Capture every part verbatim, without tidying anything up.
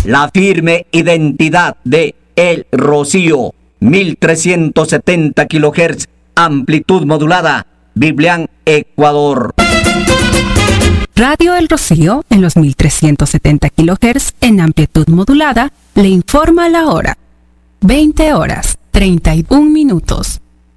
La firme identidad de El Rocío, mil trescientos setenta kilohertz, amplitud modulada, Biblián, Ecuador. Radio El Rocío, en los mil trescientos setenta kilohertz en amplitud modulada, le informa la hora. veinte horas, treinta y un minutos.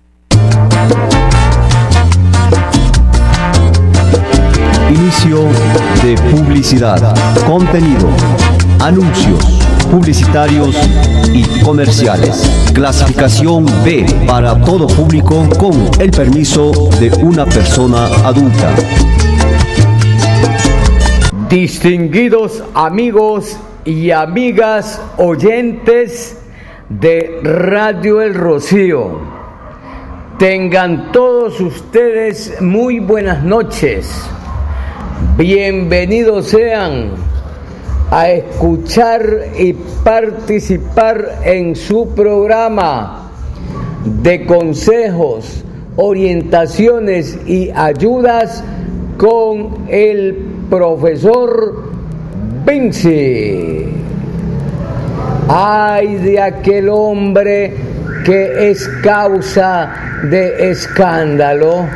Inicio de publicidad, contenido, anuncios publicitarios y comerciales. Clasificación B para todo público con el permiso de una persona adulta. Distinguidos amigos y amigas oyentes de Radio El Rocío, tengan todos ustedes muy buenas noches. Bienvenidos sean a escuchar y participar en su programa de consejos, orientaciones y ayudas con el profesor Vinci. Ay de aquel hombre que es causa de escándalo.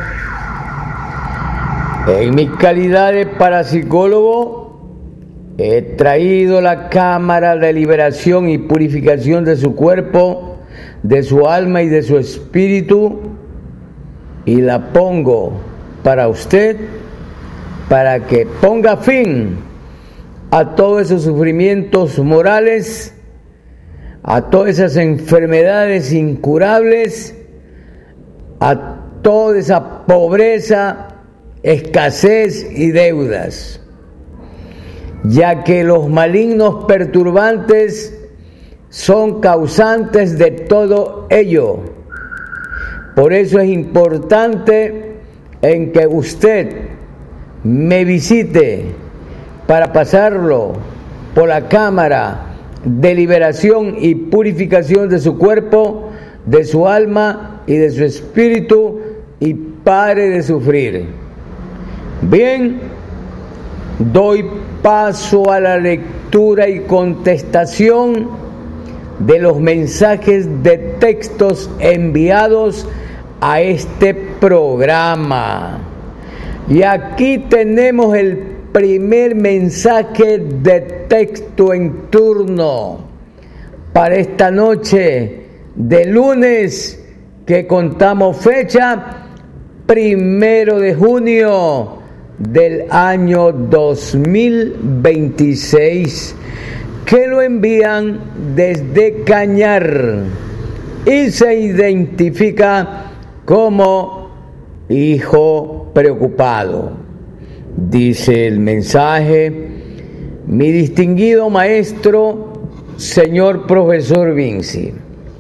En mi calidad de parapsicólogo, he traído la cámara de liberación y purificación de su cuerpo, de su alma y de su espíritu, y la pongo para usted, para que ponga fin a todos esos sufrimientos morales, a todas esas enfermedades incurables, a toda esa pobreza, escasez y deudas, ya que los malignos perturbantes son causantes de todo ello. Por eso es importante en que usted me visite para pasarlo por la cámara de liberación y purificación de su cuerpo, de su alma y de su espíritu, y pare de sufrir. Bien, doy paso a la lectura y contestación de los mensajes de textos enviados a este programa. Y aquí tenemos el primer mensaje de texto en turno para esta noche de lunes, que contamos fecha primero de junio del año dos mil veintiséis, que lo envían desde Cañar y se identifica como hijo preocupado. Dice el mensaje: mi distinguido maestro, señor profesor Vinci,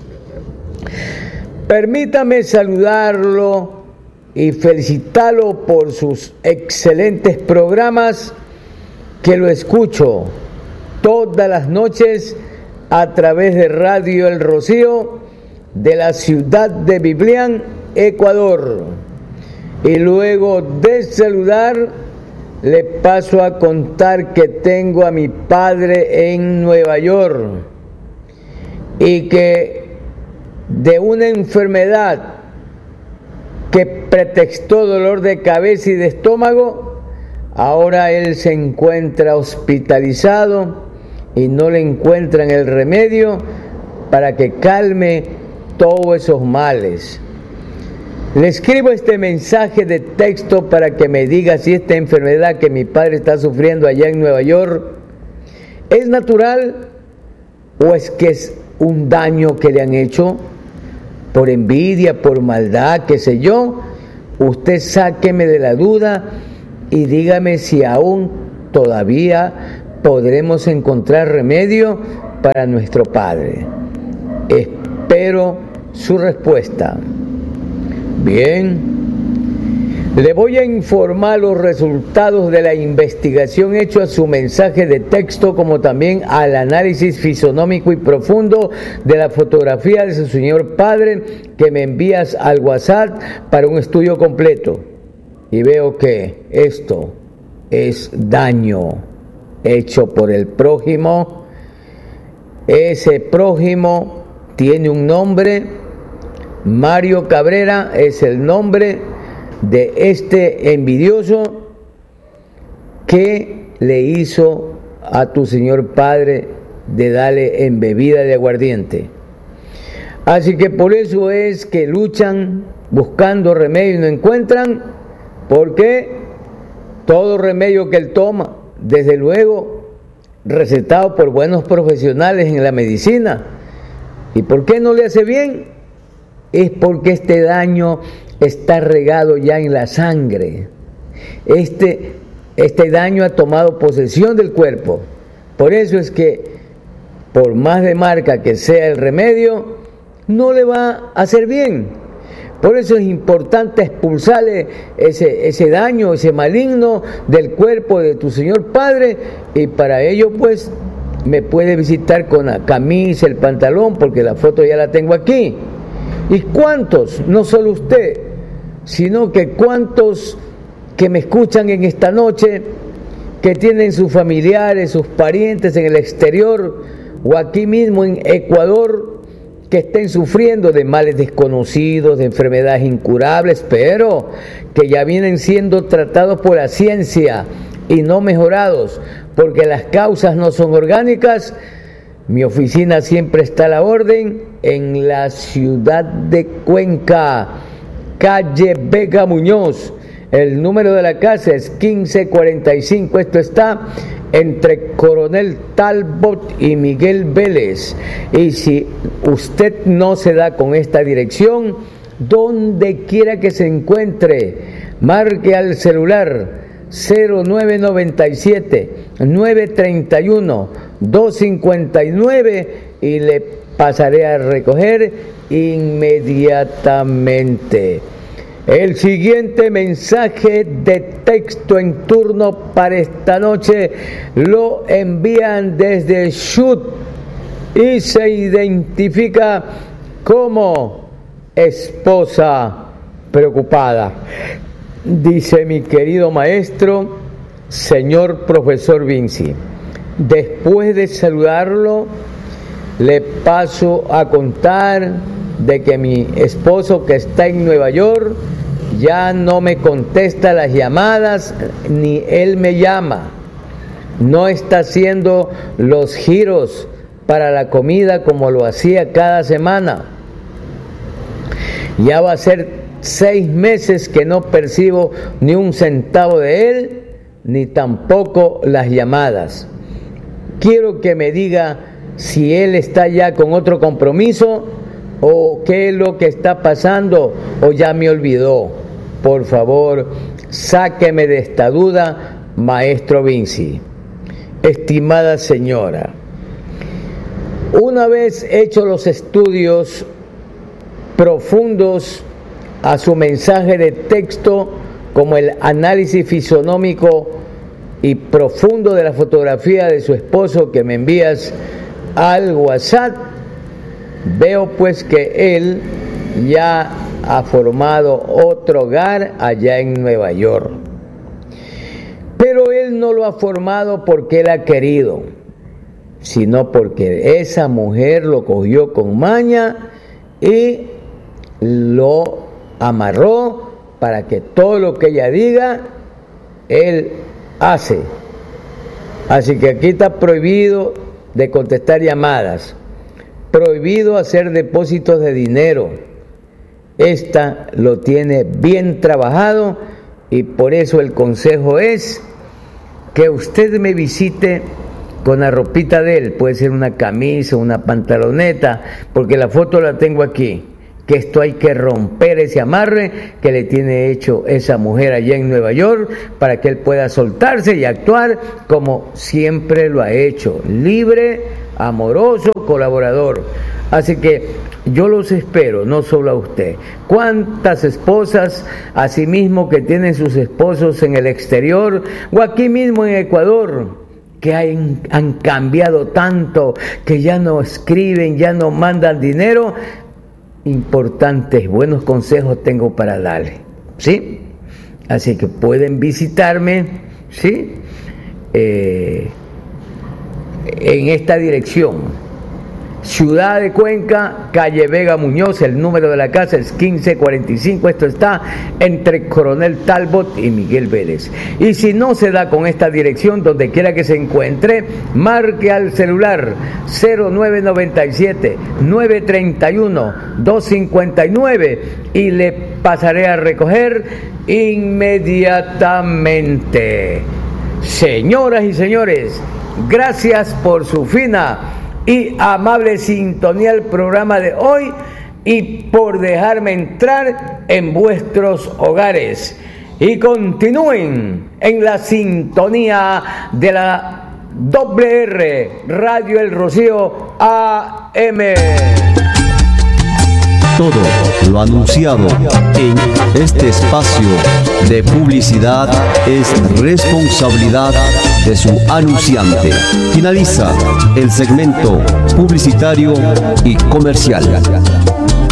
permítame saludarlo y felicitarlo por sus excelentes programas, que lo escucho todas las noches a través de Radio El Rocío de la ciudad de Biblián, Ecuador. Y luego de saludar, le paso a contar que tengo a mi padre en Nueva York y que de una enfermedad que pretextó dolor de cabeza y de estómago, ahora él se encuentra hospitalizado y no le encuentran el remedio para que calme todos esos males. Le escribo este mensaje de texto para que me diga si esta enfermedad que mi padre está sufriendo allá en Nueva York es natural o es que es un daño que le han hecho por envidia, por maldad, qué sé yo. Usted sáqueme de la duda y dígame si aún todavía podremos encontrar remedio para nuestro padre. Espero su respuesta. Bien, le voy a informar los resultados de la investigación hecho a su mensaje de texto, como también al análisis fisonómico y profundo de la fotografía de su señor padre, que me envías al WhatsApp para un estudio completo. Y veo que esto es daño hecho por el prójimo Ese prójimo tiene un nombre. Mario Cabrera es el nombre de este envidioso que le hizo a tu señor padre de darle en bebida de aguardiente. Así que por eso es que luchan buscando remedio y no encuentran, porque todo remedio que él toma, desde luego recetado por buenos profesionales en la medicina, ¿y por qué no le hace bien? Es porque este daño está regado ya en la sangre. Este, este daño ha tomado posesión del cuerpo. Por eso es que, por más de marca que sea el remedio, no le va a hacer bien. Por eso es importante expulsarle ese, ese daño, ese maligno del cuerpo de tu señor padre, y para ello pues me puede visitar con la camisa, el pantalón, porque la foto ya la tengo aquí. ¿Y cuántos? No solo usted, sino que cuántos que me escuchan en esta noche, que tienen sus familiares, sus parientes en el exterior o aquí mismo en Ecuador, que estén sufriendo de males desconocidos, de enfermedades incurables, pero que ya vienen siendo tratados por la ciencia y no mejorados, porque las causas no son orgánicas. Mi oficina siempre está a la orden en la ciudad de Cuenca, calle Vega Muñoz. El número de la casa es quince cuarenta y cinco. Esto está entre Coronel Talbot y Miguel Vélez. Y si usted no se da con esta dirección, donde quiera que se encuentre, marque al celular cero nueve noventa y siete, nueve treinta y uno, dos cincuenta y nueve y le pasaré a recoger inmediatamente. El siguiente mensaje de texto en turno para esta noche lo envían desde Chubut y se identifica como esposa preocupada. Dice: mi querido maestro, señor profesor Vinci, después de saludarlo, le paso a contar de que mi esposo, que está en Nueva York, ya no me contesta las llamadas, ni él me llama. No está haciendo los giros para la comida como lo hacía cada semana. Ya va a ser seis meses que no percibo ni un centavo de él, ni tampoco las llamadas. Quiero que me diga si él está ya con otro compromiso o qué es lo que está pasando, o ya me olvidó. Por favor, sáqueme de esta duda, maestro Vinci. Estimada señora, una vez hechos los estudios profundos a su mensaje de texto, como el análisis fisonómico y profundo de la fotografía de su esposo que me envías al WhatsApp, veo pues que él ya ha formado otro hogar allá en Nueva York. Pero él no lo ha formado porque él ha querido, sino porque esa mujer lo cogió con maña y lo amarró para que todo lo que ella diga, él hace. Así que aquí está prohibido de contestar llamadas, prohibido hacer depósitos de dinero. Esta lo tiene bien trabajado, y por eso el consejo es que usted me visite con la ropita de él. Puede ser una camisa, una pantaloneta, porque la foto la tengo aquí. Que esto hay que romper ese amarre que le tiene hecho esa mujer allá en Nueva York, para que él pueda soltarse y actuar como siempre lo ha hecho, libre, amoroso, colaborador. Así que yo los espero, no solo a usted. ¿Cuántas esposas, asimismo, que tienen sus esposos en el exterior o aquí mismo en Ecuador, que han, han cambiado tanto, que ya no escriben, ya no mandan dinero? Importantes, buenos consejos tengo para darle, ¿sí? Así que pueden visitarme, ¿sí? Eh, en esta dirección, Ciudad de Cuenca, calle Vega Muñoz, el número de la casa es quince cuarenta y cinco, esto está entre Coronel Talbot y Miguel Vélez. Y si no se da con esta dirección, donde quiera que se encuentre, marque al celular cero nueve nueve siete, nueve tres uno, dos cinco nueve y le pasaré a recoger inmediatamente. Señoras y señores, gracias por su fina y amable sintonía al programa de hoy y por dejarme entrar en vuestros hogares. Y continúen en la sintonía de la doble R, Radio El Rocío A M. Todo lo anunciado en este espacio de publicidad es responsabilidad de su anunciante. Finaliza el segmento publicitario y comercial.